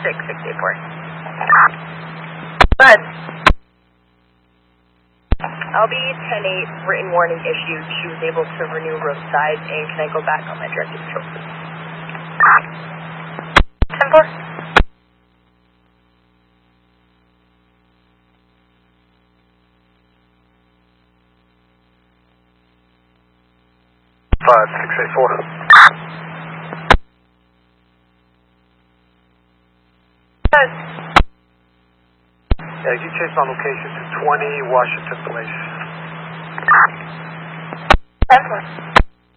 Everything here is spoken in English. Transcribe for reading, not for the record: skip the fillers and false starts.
6684. Go ahead. LB 10-8, written warning issued. She was able to renew roadside, and can I go back on my directed patrol, please? 10-4. 5684. Yeah, you chased on location to 20 Washington Place. 10-4.